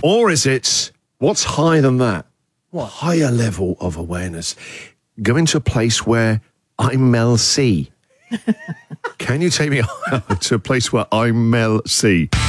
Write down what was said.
Or is it, what's higher than that? What higher level of awareness? Going to a place where I'm Mel C. Can you take me to a place where I'm Mel C?